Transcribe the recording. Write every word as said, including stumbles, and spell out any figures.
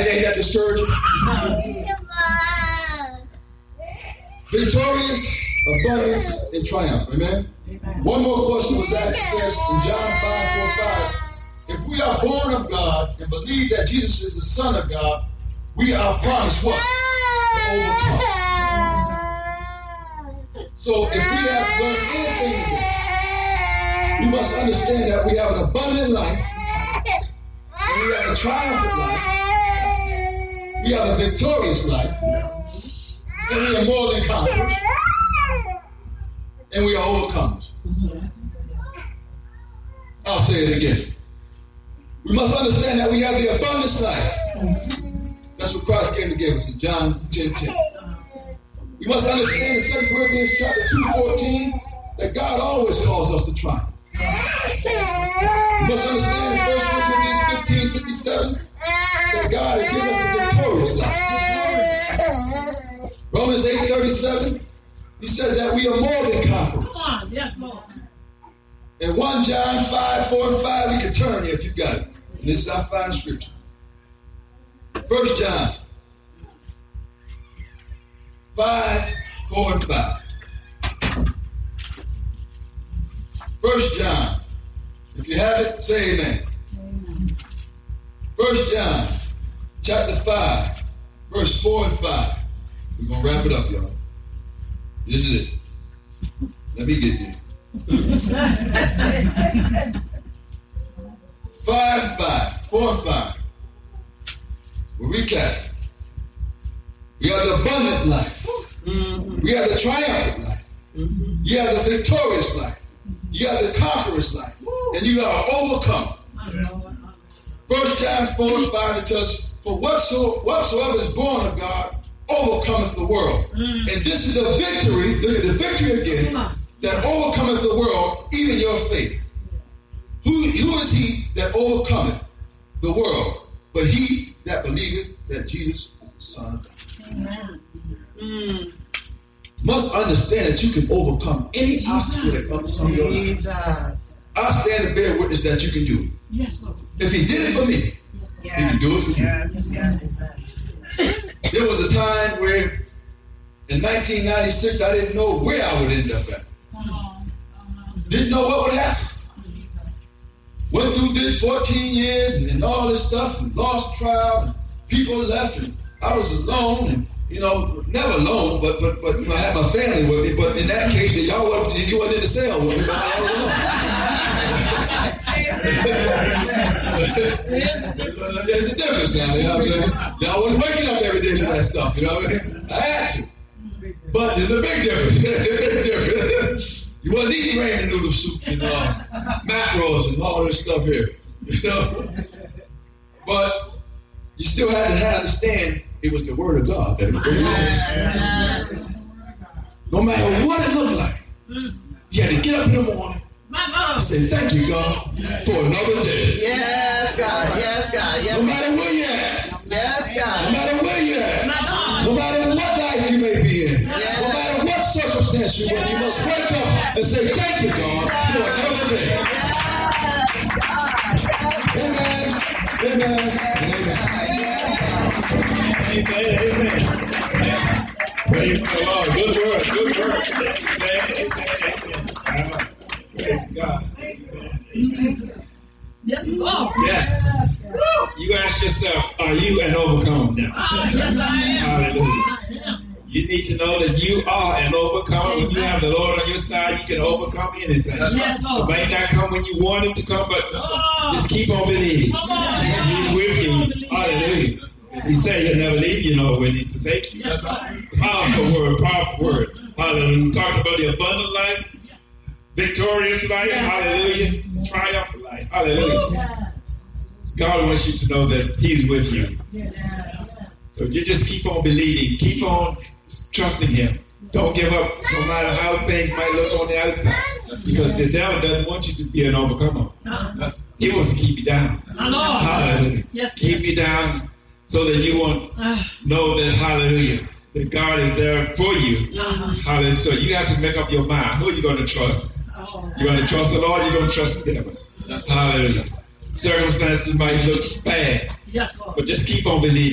ain't, ain't that discouraging? Victorious, abundance, and triumph. Amen? Amen. One more question was asked. It says in John five, four, five, if we are born of God and believe that Jesus is the Son of God, we are promised what? To overcome. So if we have learned anything today, we must understand that we have an abundant life, and we have a triumphant life, we have a victorious life, and we are more than conquerors, and we are overcomers. I'll say it again. We must understand that we have the abundance life. That's what Christ came to give us in John ten ten. We must understand in Second Corinthians chapter two fourteen that God always calls us to triumph. We must understand in First Corinthians fifteen fifty-seven that God has given us a victorious life. Romans eight thirty-seven, he says that we are more than conquerors. Come on, yes, Lord. And First John five, four and five, you can turn here if you got it. And this is our final scripture. First John five, four and five. First John. If you have it, say amen. Amen. First John chapter five, verse four and five. We're going to wrap it up, y'all. This is it. Let me get there. Five, five, four and five. We'll recap. We have the abundant life. Mm-hmm. We have the triumphant life. Mm-hmm. You have the victorious life. You have the conqueror's life. Woo. And you are overcome. First John four and five, it tells us, for whatsoever, whatsoever is born of God overcometh the world. Mm-hmm. And this is a victory, the, the victory again, that overcometh the world, even your faith. Who, who is he that overcometh the world? But he that believeth that Jesus is the Son of God. Amen. Mm. Must understand that you can overcome any Jesus. Obstacle that comes from your life. I stand to bear witness that you can do it. Yes, Lord. If he did it for me, yes, he can do it for yes, you. Yes, yes. There was a time where in nineteen ninety-six I didn't know where I would end up at. Didn't know what would happen. Went through this fourteen years and, and all this stuff and lost trial and people left and I was alone and you know, never alone, but but but you know, I had my family with me. But in that case, y'all wasn't you wasn't in the cell with me, but I was alone. There's a difference now, you know what I'm saying? Y'all wasn't waking up every day to that stuff, you know what I mean? I had to. But there's a big difference. Big difference. You wasn't eating ramen noodle soup and uh, macros and all this stuff here. You know? But you still had to understand it was the word of God that it was going on. No matter what it looked like, you had to get up in the morning and say, thank you, God, for another day. Yes, God. Yes, God. Yes, no matter where you're at. Yes, God. No matter where you're at. No matter what life you may be in. Yes. No matter what circumstance you're in, you must wake up and say, thank you, God, for another day. Yes. Amen. Amen. Amen. Amen. Amen. Praise the Lord. Good word. Good word. Amen. Amen. Praise God. Amen. Yes, Lord. Yes. You ask yourself, are you an overcomer now? Oh, yes, I am. Hallelujah. You need to know that you are an overcomer. When you have the Lord on your side, you can overcome anything. Yes, Lord. It may not come when you want him to come, but oh. just keep on believing. Come on. He's with you. Hallelujah. He said he'll never leave you nor will he forsake you. Yes, powerful word, powerful word. Hallelujah. We talked about the abundant life, victorious life, yes. Hallelujah, triumphant life. Hallelujah. Yes. God wants you to know that he's with you. Yes. So you just keep on believing, keep on trusting him. Don't give up no matter how things might look on the outside. Because the devil doesn't want you to be an overcomer. He wants to keep you down. Hallelujah. Yes. Keep you down. So that you won't know that, hallelujah, that God is there for you. Uh-huh. Hallelujah. So you have to make up your mind. Who are you going to trust? Oh. You're going to trust the Lord, you're going to trust the devil. Hallelujah. Circumstances might look bad. Yes, Lord. But just keep on believing.